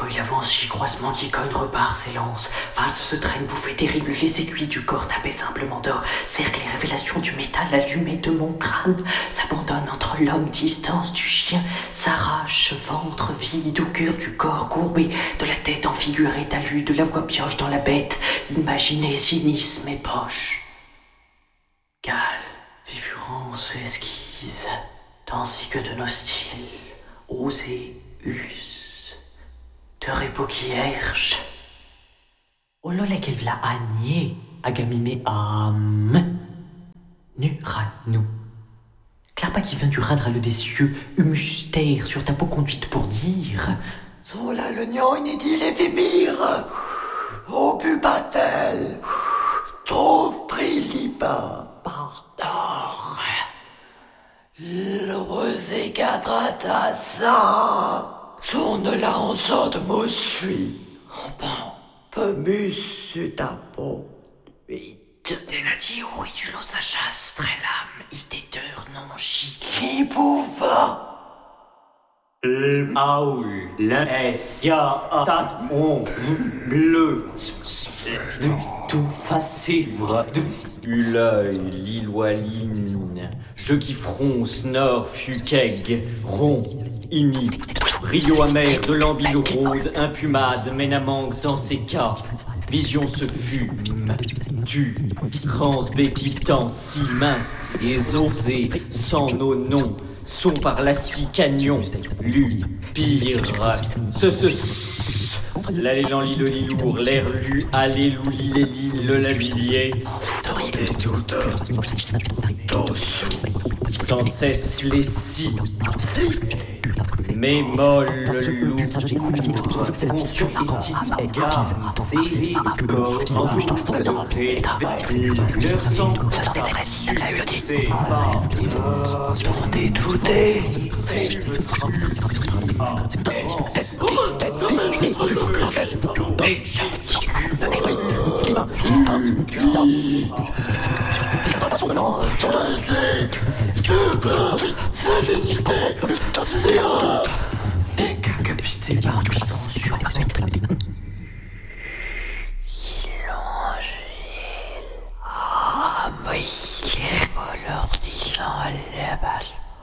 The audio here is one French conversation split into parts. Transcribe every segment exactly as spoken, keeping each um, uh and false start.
feuille avance, j'y croisement qui cogne, repart, s'élance. Valse se traîne, bouffée terrible, les aiguilles du corps tapées simplement d'or. Cercle les révélations du métal allumé de mon crâne. S'abandonne entre l'homme, distance du chien. S'arrache, ventre vide au cœur du corps courbé. De la tête enfigurée, talus, de la voix pioche dans la bête. Imaginez cynisme et poche. Cale, vivurance, esquisse, ainsi que de nos styles, osés, us, de repos qui herche. Oh là là, qu'elle v'là agné, agamimé âme, nu nous. Claire pas qui vient du radre le des cieux, mystère sur ta peau conduite pour dire. Oh là, le nian inédit l'éphémère, au pupatel, trouve prilipa. Pardor. Le rosé quadratassa. Tourne la en sorte me suis. Oh bon, peu mus ta peau. Vite. Denati auridulo sa chasse, très lame, itéteur non chi. Qui pouva? Le aoul, l'es, ya, tat, on, bleu, tout facévre, l'œil, l'îloiline, je qui fronce, nord, fuqueg, rond, imi, rio amer de l'ambile rôde, impumade, ménamangue dans ses cas, vision se fume, tu, crans béquitant, si main, et osé, sans nos noms, sont par la scie cagnon, lu, pire, ce ce l'allélant lit le lilour, l'air lu, allélouli les lignes, le lavillier, sans cesse les scies, mais molle lourd, conscience et gamme, et corps, leur sang, c'est pas, Des voûtés. Décapité par du censure. Ah, mais il est color disant les balles.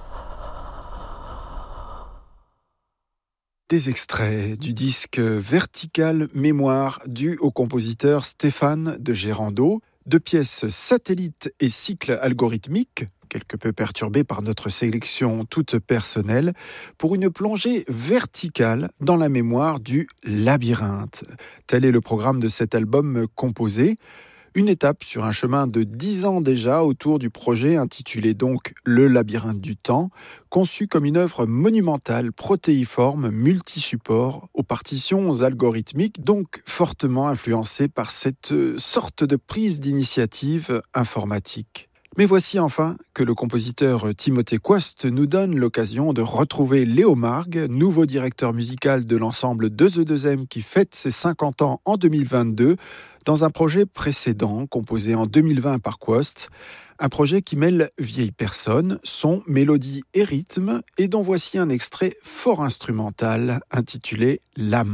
Des extraits du disque Vertical Mémoire dû au compositeur Stéphane de Gérando, deux pièces satellites et cycles algorithmiques, quelque peu perturbés par notre sélection toute personnelle, pour une plongée verticale dans la mémoire du labyrinthe. Tel est le programme de cet album composé. Une étape sur un chemin de dix ans déjà autour du projet intitulé donc Le labyrinthe du temps, conçu comme une œuvre monumentale, protéiforme, multi-support, aux partitions algorithmiques, donc fortement influencée par cette sorte de prise d'initiative informatique. Mais voici enfin que le compositeur Timothée Coste nous donne l'occasion de retrouver Léo Margues, nouveau directeur musical de l'ensemble deux E deux M qui fête ses cinquante ans en deux mille vingt-deux, dans un projet précédent composé en deux mille vingt par Coste, un projet qui mêle vieilles personnes, son, mélodie et rythme, et dont voici un extrait fort instrumental intitulé « L'âme ».